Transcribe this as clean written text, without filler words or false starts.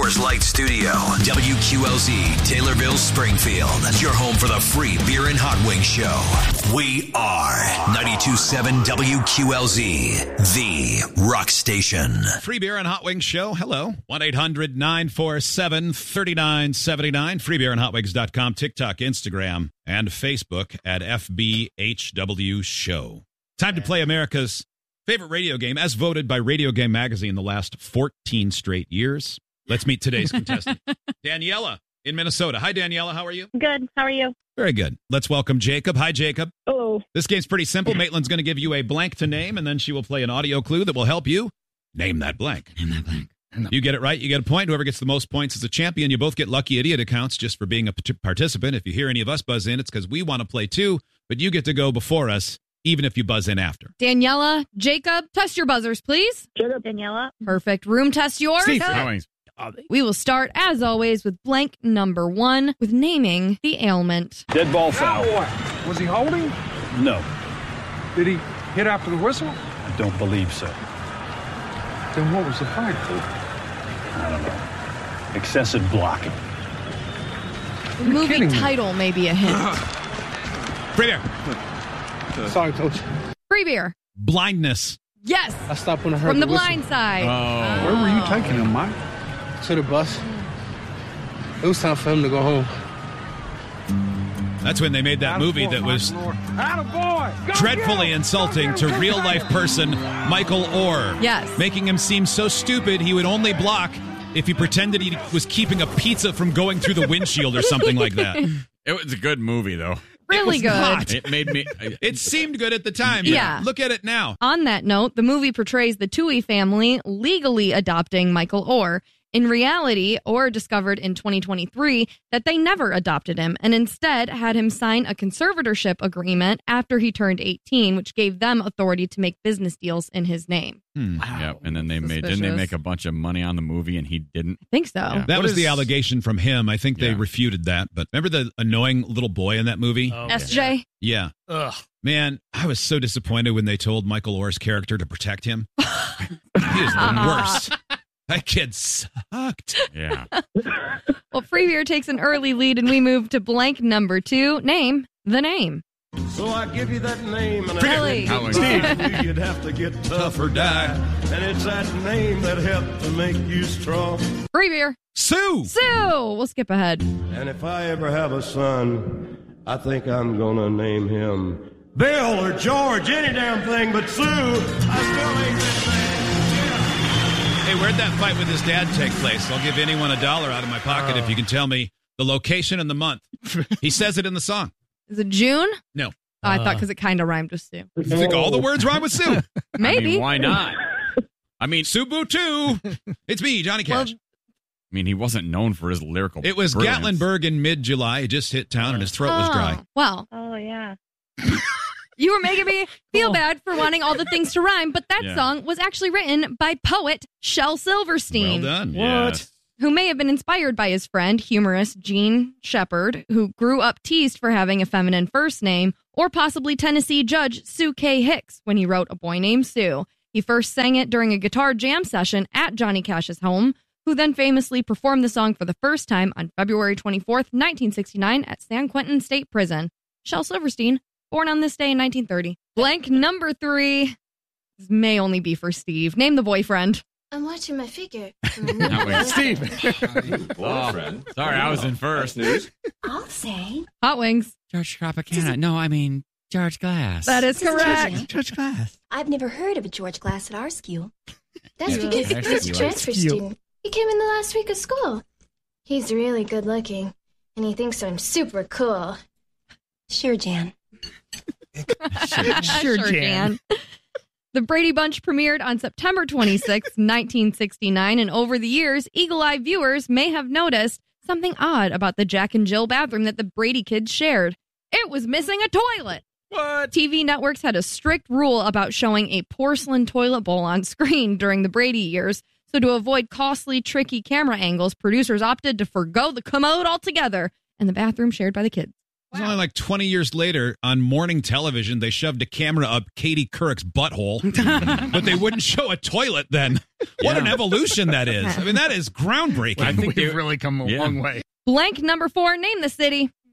Coors Light Studio. WQLZ, Taylorville, Springfield. Your home for the free beer and hot wings show. We are 92.7 WQLZ, the rock station. Free beer and hot wings show. Hello. 1-800-947-3979. Freebeerandhotwings.com. TikTok, Instagram, and Facebook at FBHW Show. Time to play America's favorite radio game, as voted by Radio Game Magazine the last 14 straight years. Let's meet today's contestant, Daniela in Minnesota. Hi, Daniela. How are you? Good. How are you? Very good. Let's welcome Jacob. Hi, Jacob. Hello. This game's pretty simple. Maitland's going to give you a blank to name, and then she will play an audio clue that will help you name that blank. Name that blank. You get it right, you get a point. Whoever gets the most points is a champion. You both get lucky idiot accounts just for being a participant. If you hear any of us buzz in, it's because we want to play too, but you get to go before us, even if you buzz in after. Daniela, Jacob, test your buzzers, please. Jacob. Daniela. Perfect. Room test yours. Steve. We will start, as always, with blank number 1, with naming the ailment. Dead ball foul. Was he holding? No, Did he hit after the whistle? I don't believe so. Then what was the fight for? I don't know. Excessive blocking. The movie kidding me. title may be a hint. Free beer. Sorry, Coach. Free beer. Blindness. Yes. I stopped when I heard From the whistle. blind side. Where were you taking him, Mike? To the bus. It was time for him to go home. That's when they made that movie that was Attaboy! Go dreadfully get him! insulting Go to get him! real-life person Michael Orr. Yes. Making him seem so stupid he would only block if he pretended he was keeping a pizza from going through the windshield or something like that. It was a good movie, though. Really was good. not. It made me... It seemed good at the time. Yeah. Look at it now. On that note, the movie portrays the Toohey family legally adopting Michael Orr. In reality, Orr discovered in 2023 that they never adopted him and instead had him sign a conservatorship agreement after he turned 18, which gave them authority to make business deals in his name. Yep, and then didn't they Suspicious. make a bunch of money on the movie and he didn't? I think so. Yeah. That was the allegation from him. I think they Yeah. refuted that. But remember the annoying little boy in that movie? SJ? Yeah. Ugh. Man, I was so disappointed when they told Michael Orr's character to protect him. He is the worst. That kid sucked. Yeah. Well, Free Beer takes an early lead and we move to blank number 2. Name the name. So I give you that name and Really? Steve, you'd have to get tough or die. And it's that name that helped to make you strong. Free Beer. Sue! Sue! We'll skip ahead. And if I ever have a son, I think I'm gonna name him Bill or George, any damn thing but Sue. I still ain't that thing. Hey, where'd that fight with his dad take place? I'll give anyone $1 out of my pocket if you can tell me the location and the month. He says it in the song. Is it June? No. Oh, I thought because it kind of rhymed with Sue. You think all the words rhyme with Sue? Maybe. I mean, why not? I mean, Subu 2. It's me, Johnny Cash. he wasn't known for his lyrical It was brilliance. Gatlinburg in mid-July. He just hit town and his throat was dry. Well, Oh, yeah. you were making me feel bad for wanting all the things to rhyme, but that Yeah. song was actually written by poet Shel Silverstein, Well done. Yes. who may have been inspired by his friend, humorist Gene Shepard, who grew up teased for having a feminine first name, or possibly Tennessee Judge Sue K. Hicks when he wrote A Boy Named Sue. He first sang it during a guitar jam session at Johnny Cash's home, who then famously performed the song for the first time on February 24th, 1969 at San Quentin State Prison. Shel Silverstein, born on this day in 1930. Blank number 3. This may only be for Steve. Name the boyfriend. I'm watching my figure. Steve. Boyfriend. Sorry, I was in first. I'll say. Hot Wings. George Tropicana. No, I mean George Glass. That is This is correct. George Glass. I've never heard of a George Glass at our school. That's Yeah. because Our he's a school. transfer student. He came in the last week of school. He's really good looking, and he thinks I'm super cool. Sure, Jan. Sure, Jan. The Brady Bunch premiered on September 26, 1969, and over the years, eagle-eyed viewers may have noticed something odd about the Jack and Jill bathroom that the Brady kids shared. It was missing a toilet. What? TV networks had a strict rule about showing a porcelain toilet bowl on screen during the Brady years, so to avoid costly, tricky camera angles, producers opted to forgo the commode altogether and the bathroom shared by the kids. It was only like 20 years later on morning television, they shoved a camera up Katie Couric's butthole, but they wouldn't show a toilet then. What an evolution that is. I mean, that is groundbreaking. I think We've really come a long way. Blank number 4, name the city.